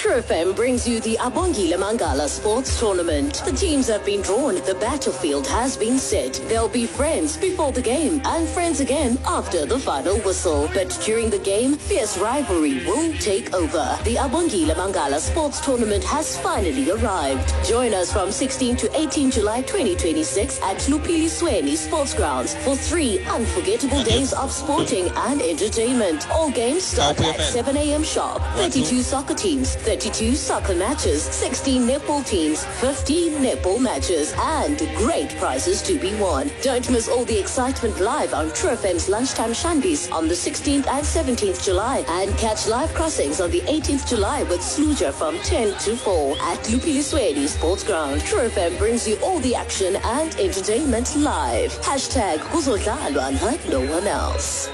True FM brings you the Abongile Mangala Sports Tournament. The teams have been drawn, the battlefield has been set. They'll be friends before the game and friends again after the final whistle. But during the game, fierce rivalry will take over. The Abongile Mangala Sports Tournament has finally arrived. Join us from 16 to 18 July 2026 at Lupili Sweni Sports Grounds for 3 unforgettable days of sporting and entertainment. All games start at 7 a.m. sharp. 32 soccer teams, 32 soccer matches, 16 netball teams, 15 netball matches, and great prizes to be won. Don't miss all the excitement live on True FM's Lunchtime Shandies on the 16th and 17th July, and catch live crossings on the 18th July with Sluja from 10 to 4 at Lupilisweni Sports Ground. True FM brings you all the action and entertainment live. Hashtag Kuzodlalwa like no one else.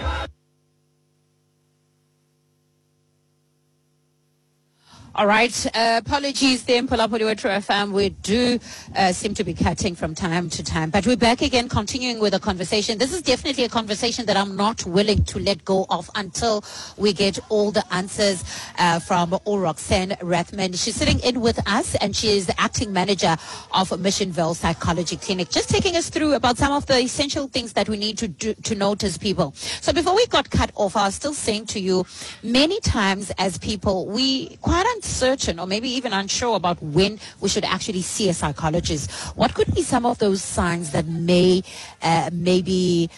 All right. Apologies there, Mpolapoli True FM. We do seem to be cutting from time to time. But we're back again, continuing with the conversation. This is definitely a conversation that I'm not willing to let go of until we get all the answers from Roxanne Rathman. She's sitting in with us, and she is the acting manager of Missionville Psychology Clinic. Just taking us through about some of the essential things that we need to note as people. So before we got cut off, I was still saying to you, many times as people, we quite uncertain or maybe even unsure about when we should actually see a psychologist. What could be some of those signs that may maybe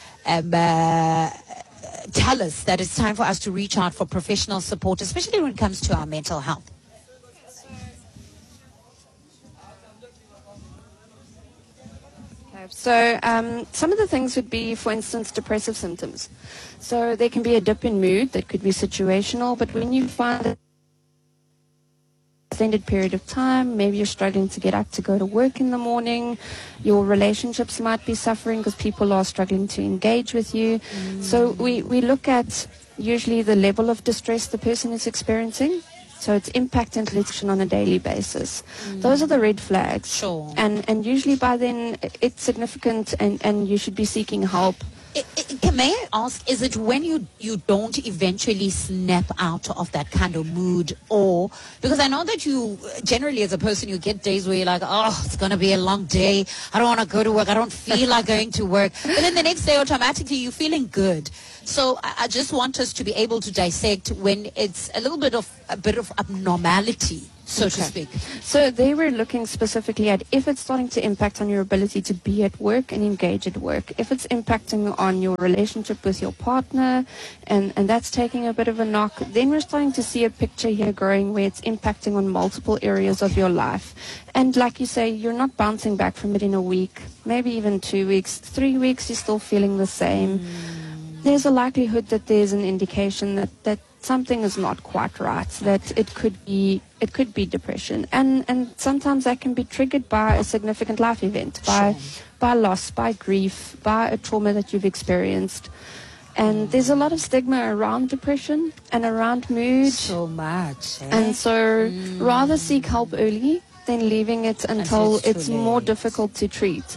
tell us that it's time for us to reach out for professional support, especially when it comes to our mental health? So some of the things would be, for instance, depressive symptoms. So there can be a dip in mood that could be situational, but when you find that extended period of time, maybe you're struggling to get up to go to work in the morning, your relationships might be suffering because people are struggling to engage with you. So we look at usually the level of distress the person is experiencing. So it's impact and addiction on a daily basis. Those are the red flags. Sure. And usually by then it's significant and you should be seeking help. May I ask, is it when you don't eventually snap out of that kind of mood, or because I know that you generally as a person you get days where you're like, oh, it's going to be a long day, I don't want to go to work, I don't feel like going to work, but then the next day automatically you're feeling good. So I just want us to be able to dissect when it's a bit of abnormality, so to speak. So they were looking specifically at if it's starting to impact on your ability to be at work and engage at work, if it's impacting on your relationship with your partner and that's taking a bit of a knock, then we're starting to see a picture here growing where it's impacting on multiple areas of your life. And like you say, you're not bouncing back from it in a week, maybe even 2 weeks, 3 weeks, you're still feeling the same. There's a likelihood that there's an indication that something is not quite right, that it could be depression. And sometimes that can be triggered by a significant life event, by loss, by grief, by a trauma that you've experienced. And there's a lot of stigma around depression and around mood. So much. And so rather seek help early than leaving it until it's more difficult to treat.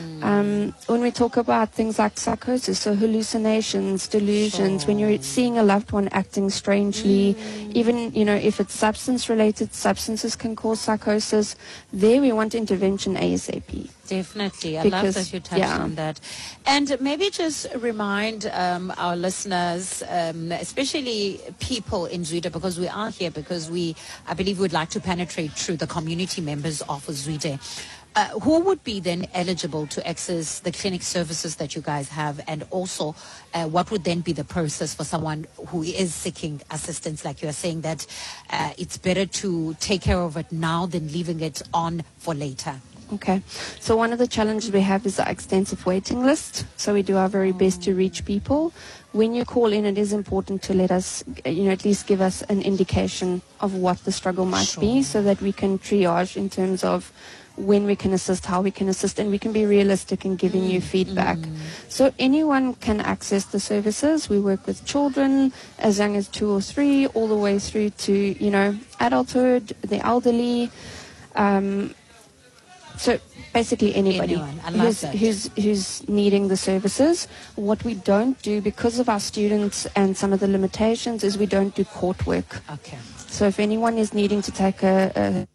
When we talk about things like psychosis, so hallucinations, delusions, when you're seeing a loved one acting strangely, even, if it's substance-related, substances can cause psychosis. There we want intervention ASAP. Definitely. I love that you touched on that. And maybe just remind our listeners, especially people in Zwide, because we are here, because I believe would like to penetrate through the community members of Zwide. Who would be then eligible to access the clinic services that you guys have, and also what would then be the process for someone who is seeking assistance, like you are saying that it's better to take care of it now than leaving it on for later? Okay, so one of the challenges we have is the extensive waiting list. So we do our very best to reach people. When you call in, it is important to let us, at least give us an indication of what the struggle might be, so that we can triage in terms of when we can assist, how we can assist, and we can be realistic in giving you feedback. So anyone can access the services. We work with children as young as 2 or 3, all the way through to, adulthood, the elderly. So basically anybody Anyone. I love that. who's needing the services. What we don't do, because of our students and some of the limitations, is we don't do court work. Okay. So if anyone is needing to take and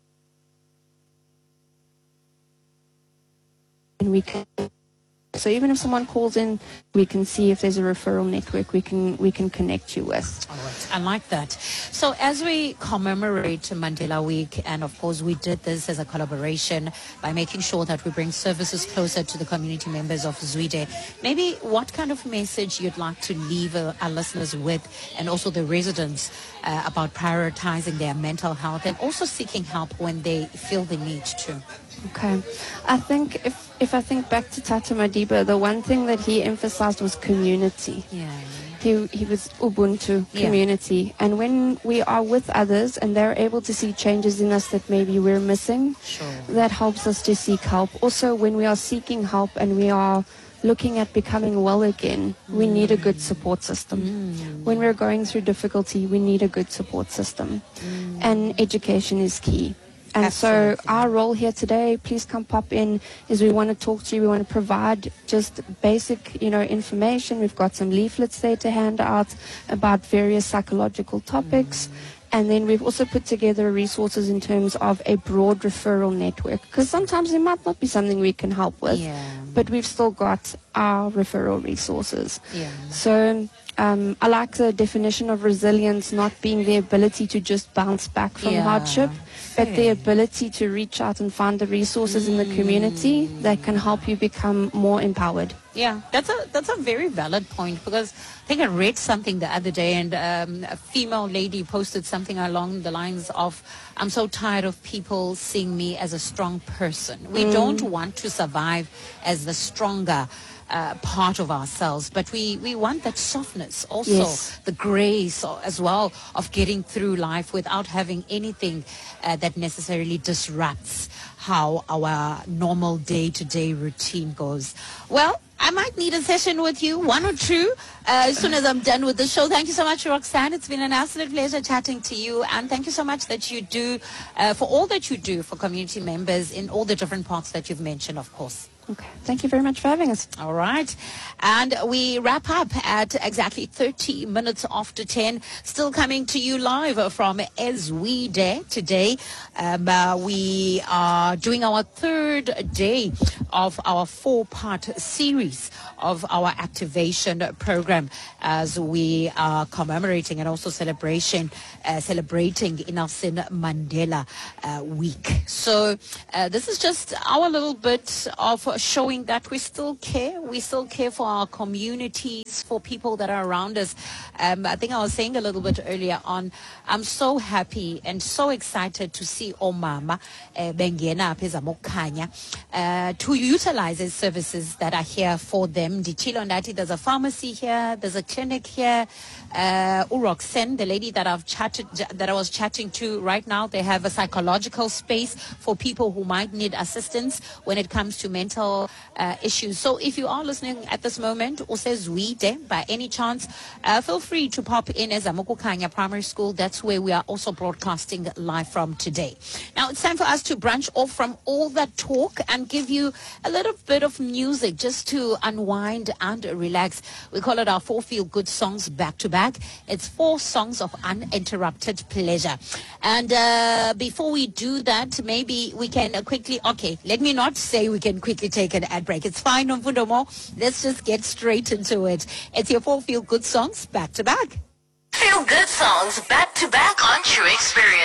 we can. So even if someone calls in, we can see if there's a referral network we can connect you with. All right. I like that. So as we commemorate Mandela Week, and of course we did this as a collaboration by making sure that we bring services closer to the community members of Zwide, maybe what kind of message you'd like to leave our listeners with, and also the residents, about prioritizing their mental health and also seeking help when they feel the need to? Okay. I think if I think back to Tata Madiba, the one thing that he emphasized was community. Yeah. He was Ubuntu, community. And when we are with others and they're able to see changes in us that maybe we're missing, Sure. that helps us to seek help. Also, when we are seeking help and we are looking at becoming well again, we need a good support system. When we're going through difficulty, we need a good support system. And education is key. And Absolutely. so our role here today, please come pop in, is we want to talk to you. We want to provide just basic, information. We've got some leaflets there to hand out about various psychological topics. And then we've also put together resources in terms of a broad referral network, because sometimes there might not be something we can help with, but we've still got our referral resources. Yeah. So I like the definition of resilience not being the ability to just bounce back from hardship, but the ability to reach out and find the resources in the community that can help you become more empowered. Yeah, that's a very valid point, because I think I read something the other day, and a female lady posted something along the lines of, "I'm so tired of people seeing me as a strong person." We don't want to survive as the stronger part of ourselves, but we want that softness, also the grace as well of getting through life without having anything that necessarily disrupts how our normal day-to-day routine goes. Well, I might need a session with you, one or two, as soon as I'm done with the show. Thank you so much, Roxanne. It's been an absolute pleasure chatting to you. And thank you so much that you do, for all that you do for community members in all the different parts that you've mentioned, of course. Okay. Thank you very much for having us. All right. And we wrap up at exactly 30 minutes after 10. Still coming to you live from Zwide today. We are doing our third day of our 4-part series of our activation program, as we are commemorating and also celebrating Nelson Mandela Week. So this is just our little bit of showing that we still care. We still care for our communities, for people that are around us. I think I was saying a little bit earlier on, I'm so happy and so excited to see Omama Bengena Pezamokhanya to utilize the services that are here for them. Dichilo Ndati, there's a pharmacy here, there's a clinic here. Roxanne, the lady that I was chatting to right now, they have a psychological space for people who might need assistance when it comes to mental issues. So if you are listening at this moment, Zwide, by any chance, feel free to pop in as Zamokhanya Primary School. That's where we are also broadcasting live from today. Now it's time for us to branch off from all that talk and give you a little bit of music just to unwind and relax. We call it our 4 feel-good songs back to back. It's 4 songs of uninterrupted pleasure. And before we do that, maybe we can let me not say we can quickly take an ad break. It's fine, Mfudomo. Let's just get straight into it. It's your 4 feel-good songs back to back. Feel good songs back to back on True Experience.